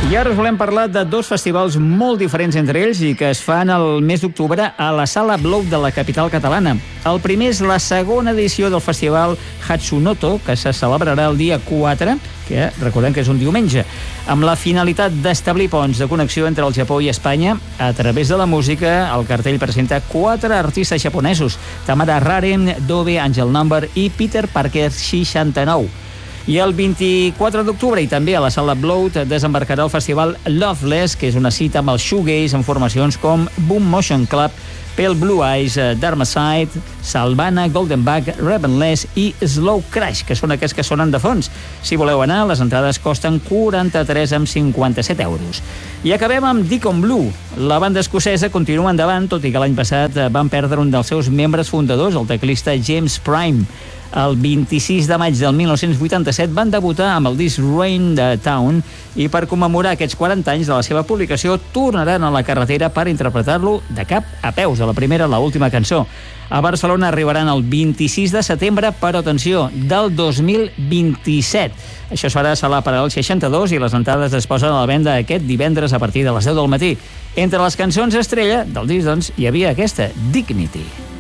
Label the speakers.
Speaker 1: I ara us volem parlar de dos festivals molt diferents entre ells i que es fan el mes d'octubre a la Sala Blau de la capital catalana. El primer és la segona edició del festival Hatsunoto, que se celebrarà el dia 4, que recordem que és un diumenge, amb la finalitat d'establir ponts de connexió entre el Japó i Espanya. A través de la música, el cartell presenta 4 artistes japonesos: Tamara Raren, Dove, Angel Number i Peter Parker 69. I el 24 d'octubre, i també a la Sala Bloat, desembarcarà el festival Loveless, que és una cita amb el shoegaze en formacions com Boom Motion Club, Pale Blue Eyes, Dharmaside, Salvana, Golden Bug, Ravenless i Slow Crash, que són aquests que sonen de fons. Si voleu anar, les entrades costen 43,57 €. I acabem amb Deacon Blue. La banda escocesa continua endavant, tot i que l'any passat van perdre un dels seus membres fundadors, el teclista James Prime. El 26 de maig del 1987 van debutar amb el disc Rain the Town i per commemorar aquests 40 anys de la seva publicació tornaran a la carretera per interpretar-lo de cap a peus, a la primera a l'última cançó. A Barcelona arribaran el 26 de setembre, però atenció, del 2027. Això es farà a Sala Paral 62 i les entrades es posen a la venda aquest divendres a partir de les 10 del matí. Entre les cançons estrella del disc, doncs, hi havia aquesta, Dignity.